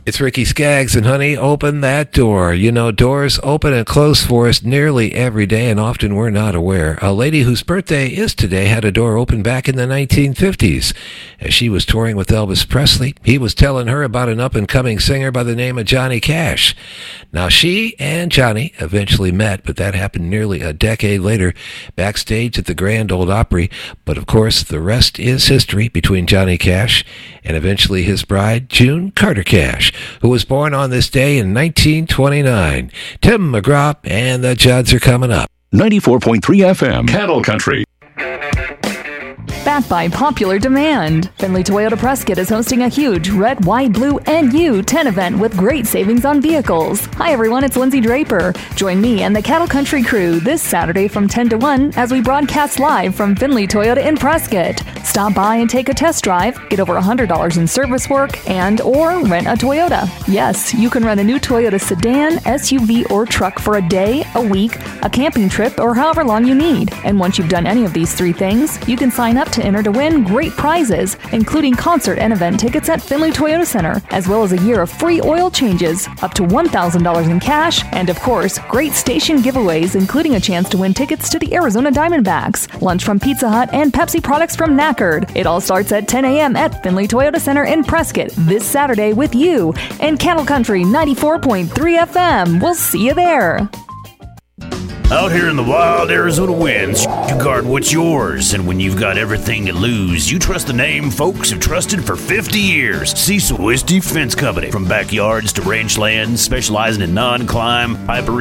It's Ricky Skaggs, and honey, open that door. You know, doors open and close for us nearly every day, and often we're not aware. A lady whose birthday is today had a door open back in the 1950s. As she was touring with Elvis Presley, he was telling her about an up-and-coming singer by the name of Johnny Cash. Now, she and Johnny eventually met, but that happened nearly a decade later backstage at the Grand Ole Opry. But, of course, the rest is history between Johnny Cash and eventually his bride, June Carter Cash, who was born on this day in 1929. Tim McGraw and the Judds are coming up. 94.3 FM, Cattle Country. Backed by popular demand, Findlay Toyota Prescott is hosting a huge red, white, blue, and U10 event with great savings on vehicles. Hi everyone, it's Lindsay Draper. Join me and the Cattle Country crew this Saturday from 10 to 1 as we broadcast live from Findlay Toyota in Prescott. Stop by and take a test drive, get over $100 in service work, or rent a Toyota. Yes, you can rent a new Toyota sedan, SUV, or truck for a day, a week, a camping trip, or however long you need. And once you've done any of these three things, you can sign up to enter to win great prizes, including concert and event tickets at Findlay Toyota Center, as well as a year of free oil changes, up to $1,000 in cash, and of course, great station giveaways, including a chance to win tickets to the Arizona Diamondbacks, lunch from Pizza Hut, and Pepsi products from Knackered. It all starts at 10 a.m. at Findlay Toyota Center in Prescott this Saturday with you and Cattle Country 94.3 FM. We'll see you there. Out here in the wild Arizona winds, you guard what's yours, and when you've got everything to lose, you trust the name folks have trusted for 50 years. Cecil West Defense Company. From backyards to ranch lands, specializing in non-climb, piper